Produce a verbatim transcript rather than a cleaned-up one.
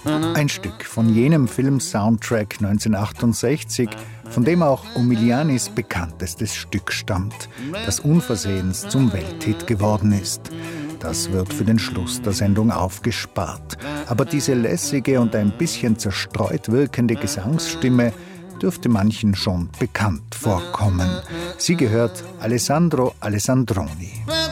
Ein Stück von jenem Film-Soundtrack neunzehnhundertachtundsechzig, von dem auch Umilianis bekanntestes Stück stammt, das unversehens zum Welthit geworden ist. Das wird für den Schluss der Sendung aufgespart. Aber diese lässige und ein bisschen zerstreut wirkende Gesangsstimme dürfte manchen schon bekannt vorkommen. Sie gehört Alessandro Alessandroni.